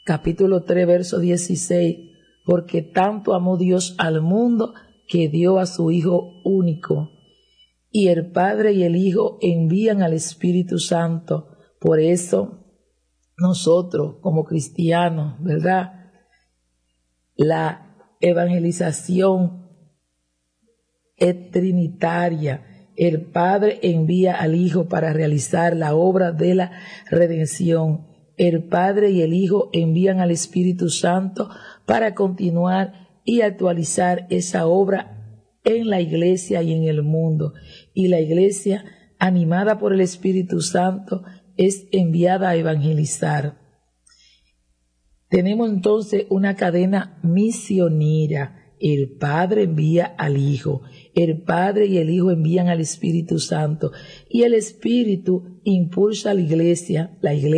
capítulo 3, verso 16, porque tanto amó Dios al mundo que dio a su Hijo único. Y el Padre y el Hijo envían al Espíritu Santo. Por eso nosotros como cristianos, ¿verdad? La evangelización es trinitaria. El Padre envía al Hijo para realizar la obra de la redención. El Padre y el Hijo envían al Espíritu Santo para continuar y actualizar esa obra en la iglesia y en el mundo. Y la iglesia, animada por el Espíritu Santo, es enviada a evangelizar. Tenemos entonces una cadena misionera. El Padre envía al Hijo, el Padre y el Hijo envían al Espíritu Santo, y el Espíritu impulsa a la iglesia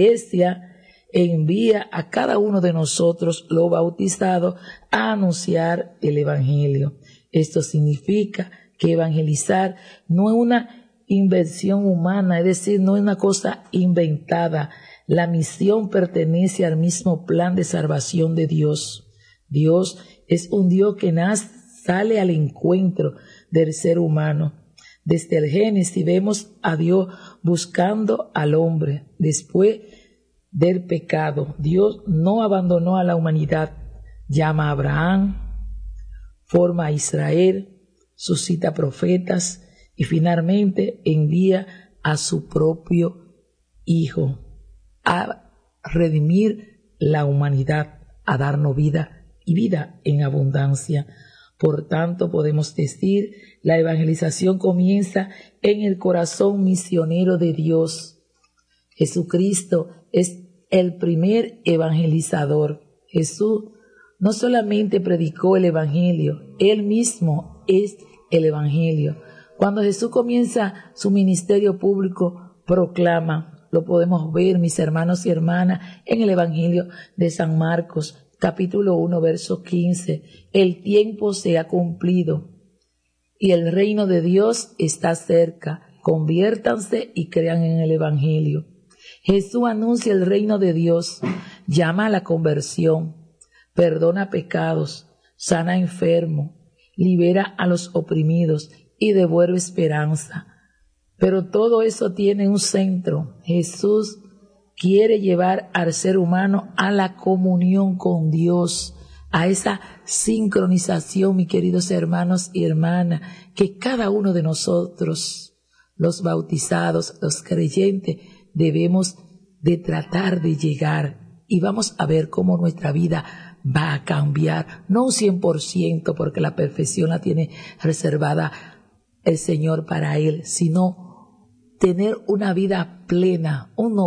envía a cada uno de nosotros, los bautizados, a anunciar el Evangelio. Esto significa que evangelizar no es una invención humana, es decir, no es una cosa inventada. La misión pertenece al mismo plan de salvación de Dios. Dios es un Dios que sale al encuentro del ser humano. Desde el Génesis vemos a Dios buscando al hombre. Después del pecado, Dios no abandonó a la humanidad. Llama a Abraham, forma a Israel, suscita profetas y finalmente envía a su propio Hijo a redimir la humanidad, a darnos vida y vida en abundancia. Por tanto, podemos decir, la evangelización comienza en el corazón misionero de Dios. Jesucristo es el primer evangelizador. Jesús no solamente predicó el evangelio, Él mismo es el evangelio. Cuando Jesús comienza su ministerio público, proclama, lo podemos ver, mis hermanos y hermanas, en el evangelio de San Marcos, capítulo 1, verso 15, el tiempo se ha cumplido y el reino de Dios está cerca. Conviértanse y crean en el evangelio. Jesús anuncia el reino de Dios, llama a la conversión, perdona pecados, sana enfermos, libera a los oprimidos y devuelve esperanza. Pero todo eso tiene un centro. Jesús quiere llevar al ser humano a la comunión con Dios, a esa sincronización, mis queridos hermanos y hermanas, que cada uno de nosotros, los bautizados, los creyentes, debemos de tratar de llegar. Y vamos a ver cómo nuestra vida va a cambiar, no un 100%, porque la perfección la tiene reservada el Señor para Él, sino tener una vida plena, un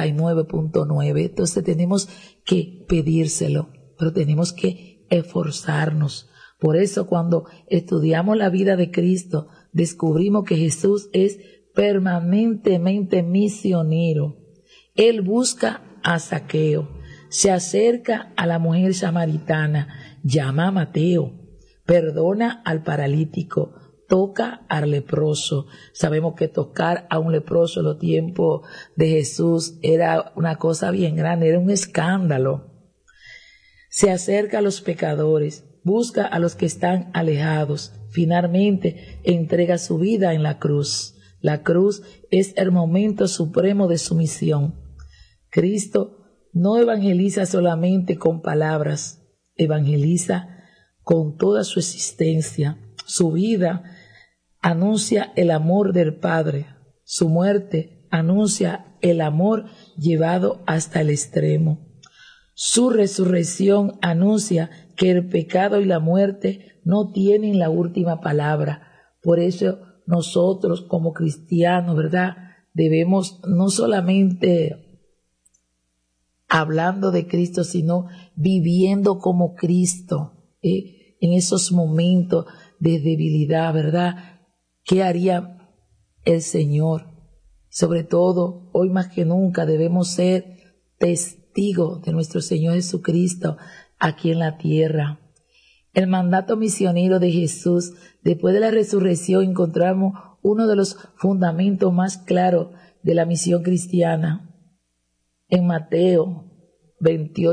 99.9. Entonces tenemos que pedírselo, pero tenemos que esforzarnos. Por eso cuando estudiamos la vida de Cristo, descubrimos que Jesús es permanentemente misionero. Él busca a Zaqueo, se acerca a la mujer samaritana, llama a Mateo, perdona al paralítico, toca al leproso. Sabemos que tocar a un leproso en los tiempos de Jesús era una cosa bien grande, era un escándalo. Se acerca a los pecadores, busca a los que están alejados. Finalmente entrega su vida en la cruz. La cruz es el momento supremo de su misión. Cristo no evangeliza solamente con palabras, evangeliza con toda su existencia. Su vida anuncia el amor del Padre. Su muerte anuncia el amor llevado hasta el extremo. Su resurrección anuncia que el pecado y la muerte no tienen la última palabra. Por eso nosotros como cristianos, ¿verdad?, debemos no solamente hablando de Cristo, sino viviendo como Cristo, en esos momentos de debilidad, ¿verdad? ¿Qué haría el Señor? Sobre todo, hoy más que nunca debemos ser testigos de nuestro Señor Jesucristo aquí en la tierra. El mandato misionero de Jesús, después de la resurrección, encontramos uno de los fundamentos más claros de la misión cristiana. En Mateo 28,